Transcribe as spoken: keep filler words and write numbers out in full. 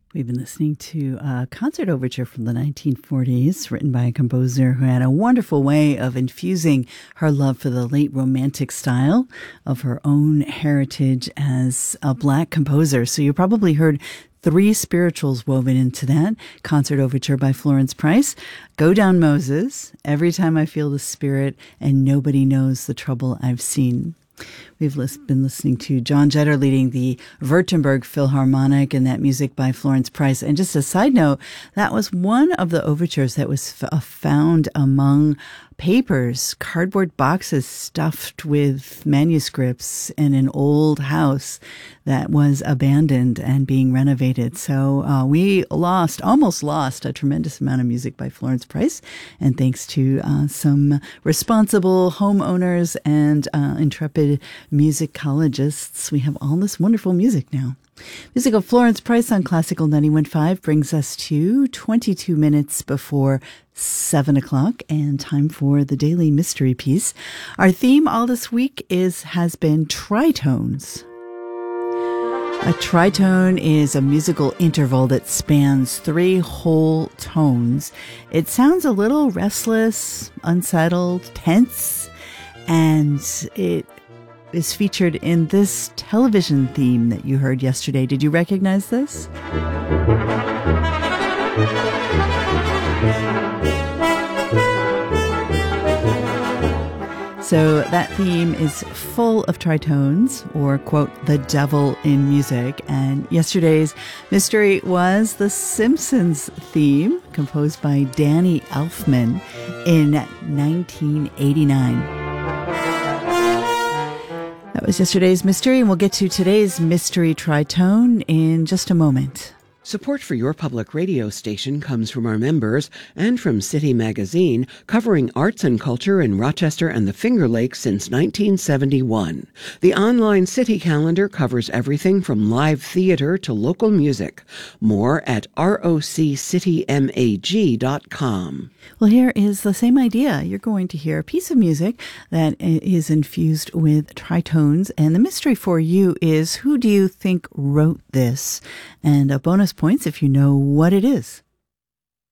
We've been listening to a concert overture from the nineteen forties, written by a composer who had a wonderful way of infusing her love for the late Romantic style of her own heritage as a Black composer. So you probably heard three spirituals woven into that concert overture by Florence Price. Go Down Moses, Every Time I Feel the Spirit, and Nobody Knows the Trouble I've Seen. We've been listening to John Jetter leading the Württemberg Philharmonic, and that music by Florence Price. And just a side note, that was one of the overtures that was f- found among papers, cardboard boxes stuffed with manuscripts in an old house that was abandoned and being renovated. So uh, we lost, almost lost, a tremendous amount of music by Florence Price. And thanks to uh, some responsible homeowners and uh, intrepid musicologists, we have all this wonderful music now. Music of Florence Price on Classical ninety-one point five brings us to twenty-two minutes before seven o'clock, and time for the Daily Mystery Piece. Our theme all this week is has been tritones. A tritone is a musical interval that spans three whole tones. It sounds a little restless, unsettled, tense, and it is featured in this television theme that you heard yesterday. Did you recognize this? So that theme is full of tritones, or, quote, the devil in music. And yesterday's mystery was the Simpsons theme, composed by Danny Elfman in nineteen eighty-nine. That was yesterday's mystery, and we'll get to today's mystery tritone in just a moment. Support for your public radio station comes from our members and from City Magazine, covering arts and culture in Rochester and the Finger Lakes since nineteen seventy-one. The online City calendar covers everything from live theater to local music. More at roc city mag dot com. Well, here is the same idea. You're going to hear a piece of music that is infused with tritones, and the mystery for you is, who do you think wrote this? And a bonus points if you know what it is.